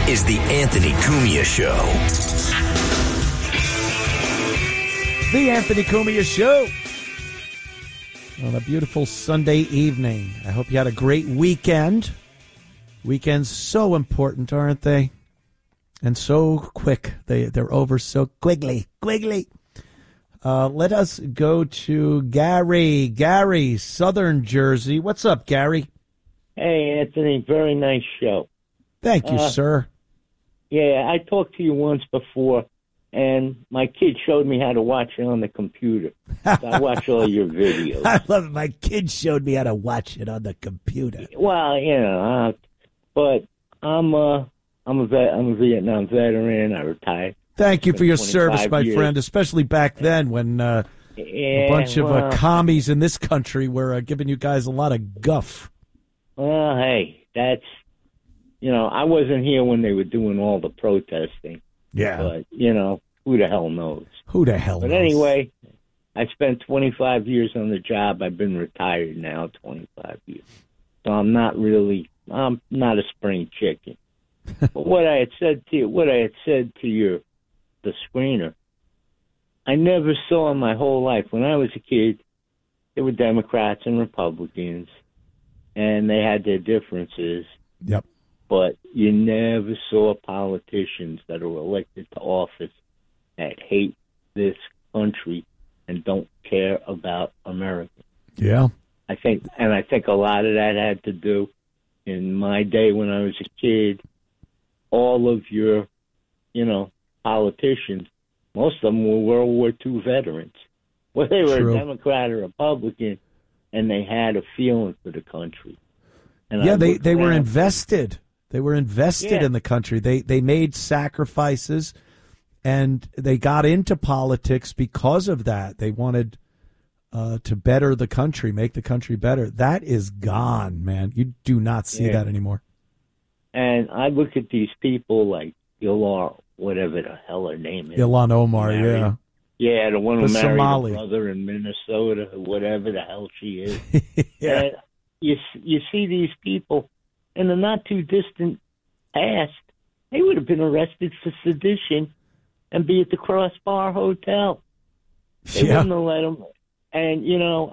is the Anthony Cumia Show. The Anthony Cumia Show on a beautiful Sunday evening. I hope you had a great weekend. Weekends so important, aren't they? And so quick. They're over so quickly. Let us go to Gary. Gary, Southern Jersey. What's up, Gary? Hey, Anthony. Very nice show. Thank you, sir. Yeah, I talked to you once before, and my kid showed me how to watch it on the computer. So I watch all your videos. I love it. My kid showed me how to watch it on the computer. Well, but I'm a Vietnam veteran. I retired. Thank you for your service, my friend, especially back then when a bunch of commies in this country were giving you guys a lot of guff. Well, hey, that's, I wasn't here when they were doing all the protesting. Yeah. But, who the hell knows? Who the hell knows? But anyway, I spent 25 years on the job. I've been retired now 25 years. So I'm not a spring chicken. But what I had said to the screener, I never saw in my whole life, when I was a kid, there were Democrats and Republicans, and they had their differences. Yep. But you never saw politicians that are elected to office that hate this country and don't care about America. Yeah. I think a lot of that had to do, in my day when I was a kid, all of your, politicians, most of them were World War II veterans. Well, they were True. a Democrat or Republican, and they had a feeling for the country. And yeah, they were invested. They were invested Yeah. in the country. They made sacrifices, and they got into politics because of that. They wanted to better the country, make the country better. That is gone, man. You do not see that anymore. And I look at these people like Ilhan, whatever the hell her name is. Ilhan Omar, yeah. Yeah, the one who married Somali. her brother in Minnesota, whatever the hell she is. Yeah. And you see these people in the not-too-distant past, they would have been arrested for sedition and be at the Crossbar Hotel. They wouldn't have let them. And,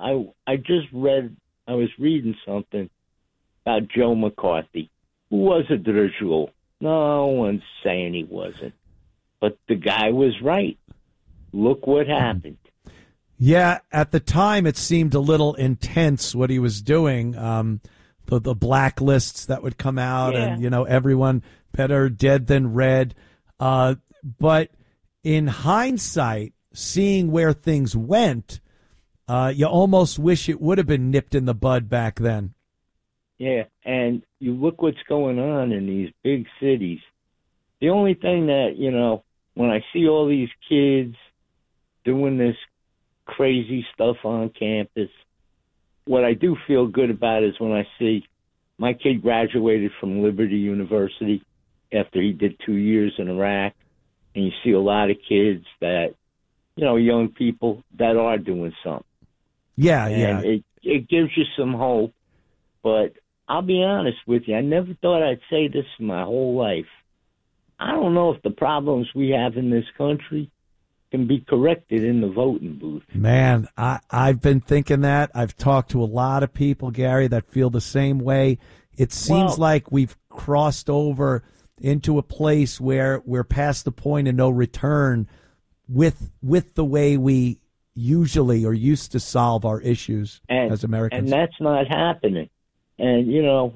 I was reading something about Joe McCarthy, who was a dirigul. No one's saying he wasn't. But the guy was right. Look what happened. Yeah, at the time it seemed a little intense what he was doing. The blacklists that would come out, and everyone better dead than red. But in hindsight, seeing where things went, you almost wish it would have been nipped in the bud back then. Yeah, and you look what's going on in these big cities. The only thing that, when I see all these kids doing this crazy stuff on campus, what I do feel good about is when I see my kid graduated from Liberty University after he did 2 years in Iraq, and you see a lot of kids that, young people that are doing something. Yeah, And it gives you some hope. But I'll be honest with you, I never thought I'd say this in my whole life. I don't know if the problems we have in this country can be corrected in the voting booth. Man, I've been thinking that. I've talked to a lot of people, Gary, that feel the same way. It seems like we've crossed over into a place where we're past the point of no return with the way we usually or used to solve our issues as Americans. And that's not happening. And,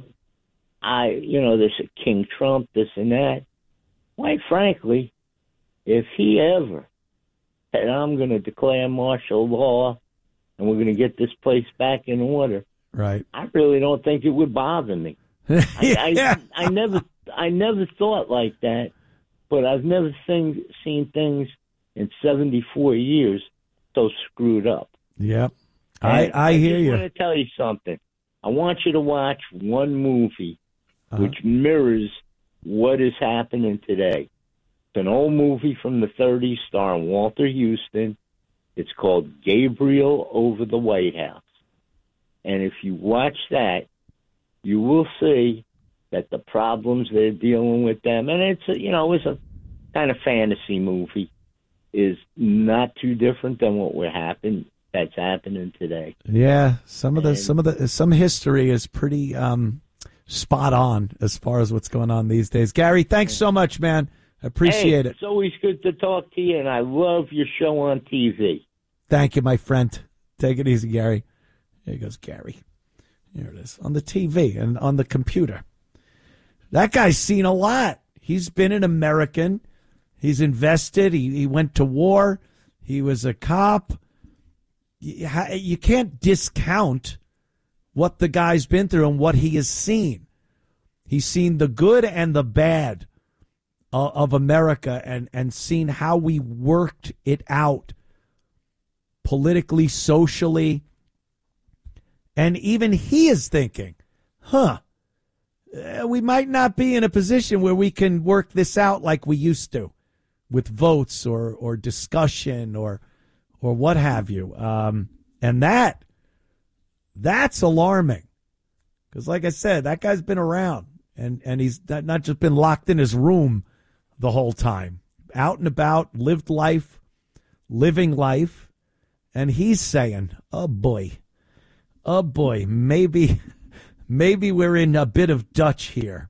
this King Trump, this and that. Quite frankly, if he ever said, I'm going to declare martial law and we're going to get this place back in order, right? I really don't think it would bother me. I never thought like that, but I've never seen things in 74 years so screwed up. Yep. I hear you. I want to tell you something. I want you to watch one movie which mirrors what is happening today. It's an old movie from the 30s starring Walter Houston. It's called Gabriel Over the White House. And if you watch that, you will see that the problems they're dealing with them, and it's a kind of fantasy movie, is not too different than that's happening today. Yeah, some history is pretty spot on as far as what's going on these days. Gary, thanks so much, man. I appreciate it. It's always good to talk to you, and I love your show on TV. Thank you, my friend. Take it easy, Gary. Here goes Gary. Here it is, on the TV and on the computer. That guy's seen a lot. He's been an American. He's invested. He went to war. He was a cop. You can't discount what the guy's been through and what he has seen. He's seen the good and the bad of America and seen how we worked it out politically, socially. And even he is thinking, we might not be in a position where we can work this out like we used to with votes or discussion or what have you. And that's alarming because, like I said, that guy's been around and he's not just been locked in his room the whole time, out and about, living life. And he's saying, oh boy, maybe we're in a bit of Dutch here.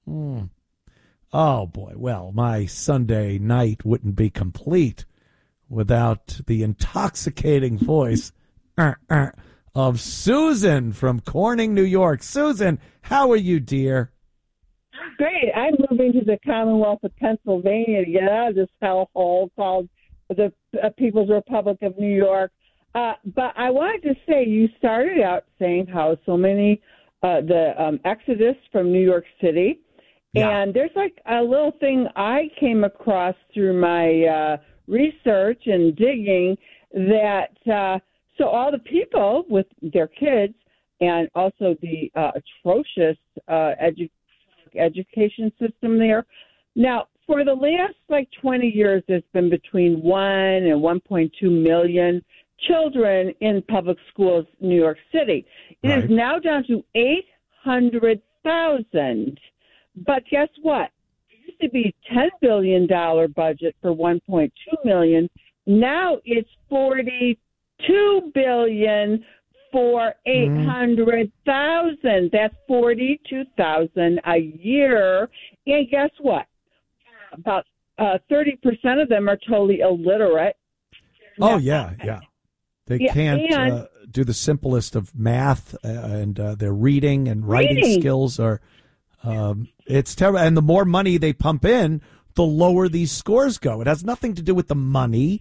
Oh boy, well, my Sunday night wouldn't be complete without the intoxicating voice of Susan from Corning, New York. Susan, how are you, dear? Great. I'm moving to the Commonwealth of Pennsylvania to get out of this hellhole called the People's Republic of New York. But I wanted to say, you started out saying how so many, the exodus from New York City. Yeah. And there's like a little thing I came across through my research and digging that so all the people with their kids and also the atrocious education system there. Now, for the last 20 years, there's been between 1 and 1.2 million children in public schools in New York City. It is now down to 800,000. But guess what? It used to be $10 billion budget for 1.2 million. Now it's $42 billion for 800,000. That's 42,000 a year. And guess what? About 30% of them are totally illiterate. Oh, yeah. They can't do the simplest of math, and their reading and writing skills are it's terrible. And the more money they pump in, the lower these scores go. It has nothing to do with the money.